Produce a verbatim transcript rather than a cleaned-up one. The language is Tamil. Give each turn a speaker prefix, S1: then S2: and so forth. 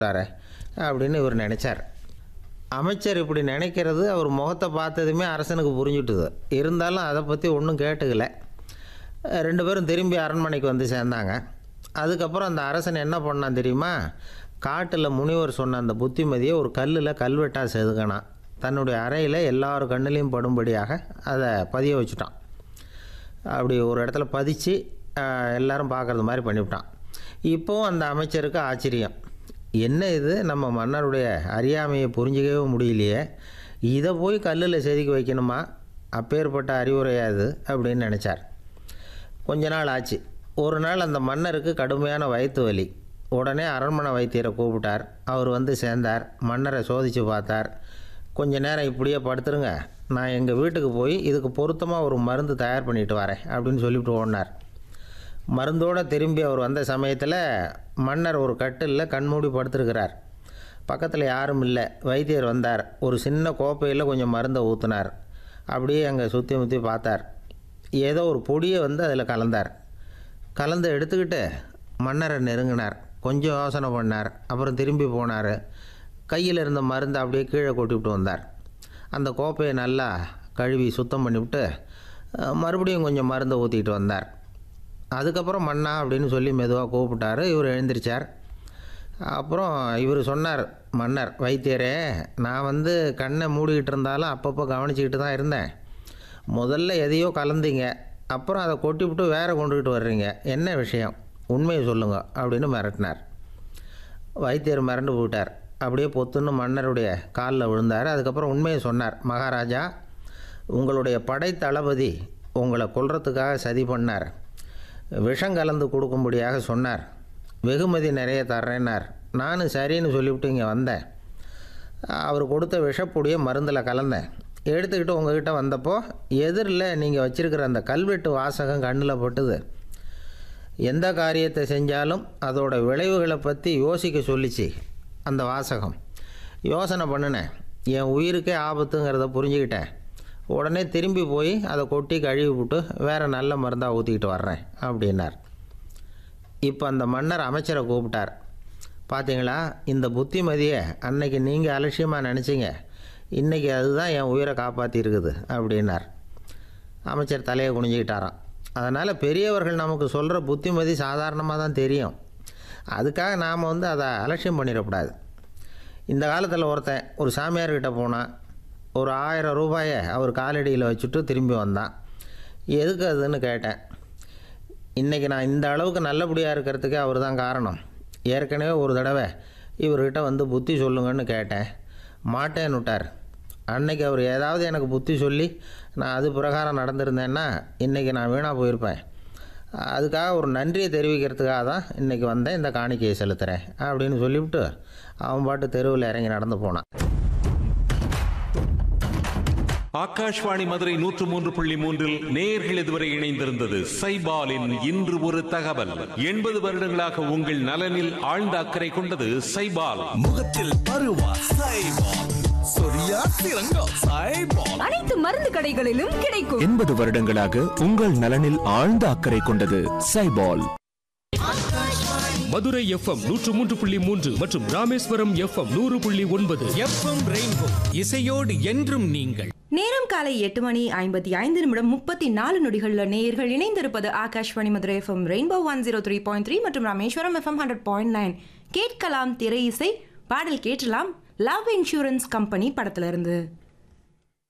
S1: அப்படின்னு இவர் நினச்சார். அமைச்சர் இப்படி நினைக்கிறது அவர் முகத்தை பார்த்ததுமே அரசனுக்கு புரிஞ்சுட்டுது. இருந்தாலும் அதை பற்றி ஒன்றும் கேட்டுக்கல. ரெண்டு பேரும் திரும்பி அரண்மனைக்கு வந்து சேர்ந்தாங்க. அதுக்கப்புறம் அந்த அரசன் என்ன பண்ணான் தெரியுமா? காட்டில் முனிவர் சொன்ன அந்த புத்திமதியை ஒரு கல்லில் கல்வெட்டாக செதுக்கினான். தன்னுடைய அறையில் எல்லார் கண்ணிலையும் படும்படியாக அதை பதிய வச்சுட்டான். அப்படி ஒரு இடத்துல பதித்து எல்லாரும் பார்க்குறது மாதிரி பண்ணிவிட்டான். இப்போவும் அந்த அமைச்சருக்கு ஆச்சரியம், என்ன இது நம்ம மன்னருடைய அறியாமையை புரிஞ்சிக்கவே முடியலையே, இதை போய் கல்லில் செதுக்கி வைக்கணுமா, அப்பேற்பட்ட அறிவுரையாது அப்படின்னு நினச்சார். கொஞ்ச நாள் ஆச்சு. ஒரு நாள் அந்த மன்னருக்கு கடுமையான வயிற்று வலி. உடனே அரண்மனை வைத்தியரை கூப்பிட்டார். அவர் வந்து சேர்ந்தார். மன்னரை சோதித்து பார்த்தார். கொஞ்ச நேரம் இப்படியே படுத்துருங்க, நான் எங்கள் வீட்டுக்கு போய் இதுக்கு பொருத்தமாக ஒரு மருந்து தயார் பண்ணிட்டு வரேன் அப்படின்னு சொல்லிவிட்டு ஓடினார். மருந்தோடு திரும்பி அவர் வந்த சமயத்தில் மன்னர் ஒரு கட்டிலில் கண்மூடி படுத்துருக்கிறார். பக்கத்தில் யாரும் இல்லை. வைத்தியர் வந்தார். ஒரு சின்ன கோப்பையில் கொஞ்சம் மருந்தை ஊற்றினார். அப்படியே அங்கே சுற்றி முற்றி பார்த்தார். ஏதோ ஒரு பொடியை வந்து அதில் கலந்தார். கலந்து எடுத்துக்கிட்டு மன்னரை நெருங்கினார். கொஞ்சம் யோசனை பண்ணார். அப்புறம் திரும்பி போனார். கையில் இருந்த மருந்தை அப்படியே கீழே கொட்டிவிட்டு வந்தார். அந்த கோப்பையை நல்லா கழுவி சுத்தம் பண்ணிவிட்டு மறுபடியும் கொஞ்சம் மருந்தை ஊற்றிக்கிட்டு வந்தார். அதுக்கப்புறம் மன்னா அப்படின்னு சொல்லி மெதுவாக கூப்பிட்டார். இவர் எழுந்திரிச்சார். அப்புறம் இவர் சொன்னார், மன்னர் வைத்தியரே, நான் வந்து கண்ணை மூடிக்கிட்டு இருந்தாலும் அப்பப்போ கவனிச்சிக்கிட்டு தான் இருந்தேன். முதல்ல எதையோ கலந்தீங்க, அப்புறம் அதை கொட்டிவிட்டு வேறு கொண்டுக்கிட்டு வர்றீங்க, என்ன விஷயம், உண்மையை சொல்லுங்க அப்படின்னு மிரட்டினார். வைத்தியர் மிரண்டு போயிட்டார். அப்படியே பொத்துன்னு மன்னருடைய காலில் விழுந்தார். அதுக்கப்புறம் உண்மையை சொன்னார். மகாராஜா, உங்களுடைய படை தளபதி உங்களை கொல்றதுக்காக சதி பண்ணார். விஷம் கலந்து கொடுக்கும்படியாக சொன்னார். வெகுமதி நிறைய தர்றேன்னார். நானும் சரின்னு சொல்லிவிட்டு இங்கே வந்தேன். அவர் கொடுத்த விஷப்பொடியை மருந்தில் கலந்தேன். எடுத்துக்கிட்டு உங்ககிட்ட வந்தப்போ எதிரில் நீங்கள் வச்சுருக்கிற அந்த கல்வெட்டு வாசகம் கண்ணில் பட்டுது. எந்த காரியத்தை செஞ்சாலும் அதோட விளைவுகளை பற்றி யோசிக்க சொல்லிச்சு அந்த வாசகம். யோசனை பண்ணினேன், என் உயிருக்கே ஆபத்துங்கிறத புரிஞ்சுக்கிட்டேன். உடனே திரும்பி போய் அதை கொட்டி கழுவி விட்டு வேறு நல்ல மருந்தாக ஊற்றிக்கிட்டு வர்றேன் அப்படின்னார். இப்போ அந்த மன்னர் அமைச்சரை கூப்பிட்டார். பார்த்தீங்களா, இந்த புத்திமதியை அன்னைக்கு நீங்கள் அலட்சியமாக நினச்சிங்க, இன்றைக்கி அதுதான் என் உயிரை காப்பாற்றிருக்குது அப்படின்னார். அமைச்சர் தலையை குனிஞ்சிக்கிட்டாராம். அதனால் பெரியவர்கள் நமக்கு சொல்கிற புத்திமதி சாதாரணமாக தான் தெரியும். அதுக்காக நாம் வந்து அதை அலட்சியம் பண்ணிடக்கூடாது. இந்த காலத்தில் ஒருத்தன் ஒரு சாமியார்கிட்ட போனான். ஒரு ஆயிரம் ரூபாயை அவர் காலடியில் வச்சுட்டு திரும்பி வந்தான். எதுக்கு அதுன்னு கேட்டேன். இன்றைக்கி நான் இந்த அளவுக்கு நல்லபடியாக இருக்கிறதுக்கே அவர் தான் காரணம். ஏற்கனவே ஒரு தடவை இவர்கிட்ட வந்து புத்தி சொல்லுங்கன்னு கேட்டேன், மாட்டேன்னு விட்டார். அன்னைக்கு அவர் ஏதாவது எனக்கு புத்தி சொல்லி நான் அது பிரகாரம் நடந்திருந்தேன்னா இன்றைக்கி நான் வீணாக போயிருப்பேன். அதுக்காக ஒரு நன்றியை தெரிவிக்கிறதுக்காக தான் இன்றைக்கி வந்தேன், இந்த காணிக்கையை செலுத்துகிறேன் அப்படின்னு சொல்லிவிட்டு அவன் பாட்டு தெருவில் இறங்கி நடந்து போனான்.
S2: ஆகாஷ்வாணி மதுரை நூற்று மூன்று புள்ளி மூன்றில் நேயர்கள் இதுவரை இணைந்திருந்தது சைபாலின் இன்று ஒரு தகவல். எண்பது வருடங்களாக உங்கள் நலனில் ஆழ்ந்த அக்கறை கொண்டது சைபால்.
S3: முகத்தில் பருவா சைபால், சொரியா சிறங்கா சைபால்,
S4: அனைத்து மருந்து கடைகளிலும் கிடைக்கும்.
S3: எண்பது வருடங்களாக உங்கள் நலனில் ஆழ்ந்த அக்கறை கொண்டது சைபால்.
S5: மதுரை எஃப்எம் நூற்று மூன்று புள்ளி மூன்று மற்றும் ராமேஸ்வரம் எஃப்எம் நூறு புள்ளி ஒன்பது.
S6: எஃப்எம் ரெயின்போ, இசையோடு என்றும் நீங்கள்.
S4: நேரம் காலை எட்டு மணி ஐம்பத்தி ஐந்து நிமிடம் முப்பத்தி நாலு நொடிகள்ல நேயர்கள் இணைந்திருப்பது Akashvani Madurai FM rainbow one zero three point three மற்றும் Rameswaram FM hundred point nine. கேட்கலாம் திரை இசை. பாடல் கேட்டலாம் லவ் இன்சூரன்ஸ் கம்பெனி படத்துல இருந்து.